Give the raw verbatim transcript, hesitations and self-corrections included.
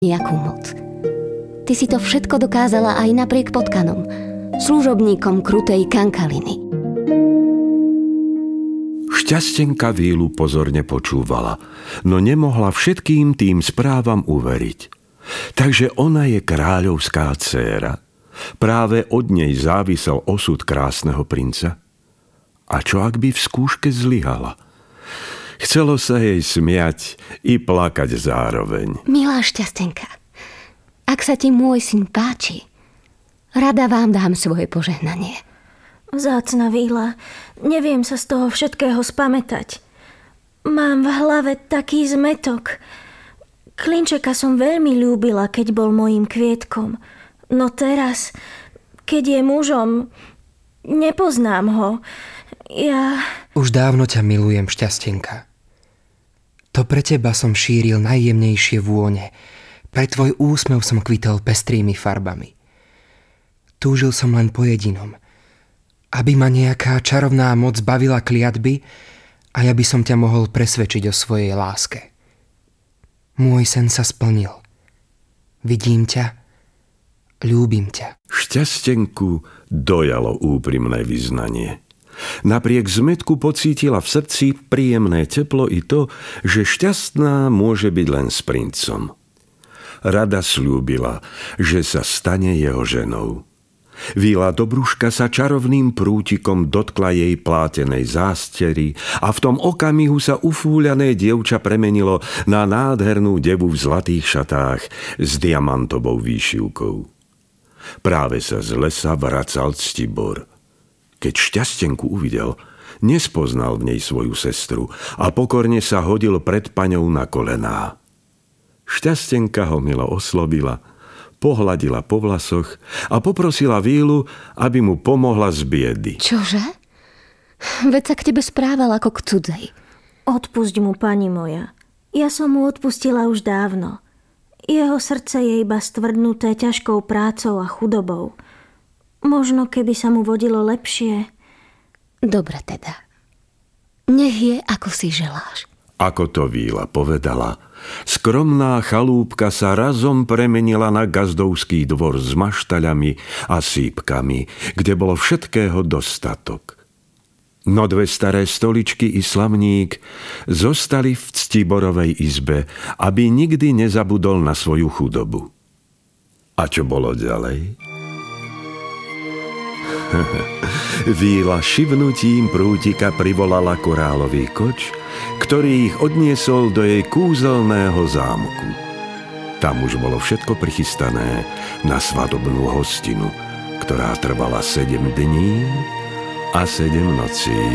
nejakú moc. Ty si to všetko dokázala aj napriek potkanom, služobníkom krutej Kankaliny. Šťastenka Vílu pozorne počúvala, no nemohla všetkým tým správam uveriť. Takže ona je kráľovská dcéra. Práve od nej závisel osud krásneho princa. A čo ak by v skúške zlyhala? Chcelo sa jej smiať i plakať zároveň. Milá Šťastenka, ak sa ti môj syn páči, rada vám dám svoje požehnanie. Vzácna Víla, neviem sa z toho všetkého spamätať. Mám v hlave taký zmetok. Klinčeka som veľmi ľúbila, keď bol mojím kvietkom. No teraz, keď je mužom, nepoznám ho. Ja... Už dávno ťa milujem, Šťastenka. To pre teba som šíril najjemnejšie vône. Pre tvoj úsmev som kvitol pestrými farbami. Túžil som len po jedinom. Aby ma nejaká čarovná moc bavila kliatby a ja by som ťa mohol presvedčiť o svojej láske. Môj sen sa splnil. Vidím ťa, ľúbim ťa. Šťastenku dojalo úprimné vyznanie. Napriek zmätku pocítila v srdci príjemné teplo i to, že šťastná môže byť len s princom. Rada sľúbila, že sa stane jeho ženou. Víla Dobruška sa čarovným prútikom dotkla jej plátenej zástery a v tom okamihu sa ufúľané dievča premenilo na nádhernú devu v zlatých šatách s diamantovou výšivkou. Práve sa z lesa vracal Ctibor. Keď Šťastenku uvidel, nespoznal v nej svoju sestru a pokorne sa hodil pred paňou na kolená. Šťastenka ho milo oslovila, pohladila po vlasoch a poprosila Vílu, aby mu pomohla z biedy. Čože? Veď sa k tebe správal ako k cudzej. Odpusť mu, pani moja. Ja som mu odpustila už dávno. Jeho srdce je iba stvrdnuté ťažkou prácou a chudobou. Možno keby sa mu vodilo lepšie. Dobre teda. Nech je, ako si želáš. Ako to Víla povedala, skromná chalúbka sa razom premenila na gazdovský dvor s maštaľami a sípkami, kde bolo všetkého dostatok. No dve staré stoličky i slamník zostali v Ctiborovej izbe, aby nikdy nezabudol na svoju chudobu. A čo bolo ďalej? Víla šibnutím prútika privolala korálový koč, ktorý ich odniesol do jej kúzelného zámku. Tam už bolo všetko prichystané na svadobnú hostinu, ktorá trvala sedem dní a sedem nocí.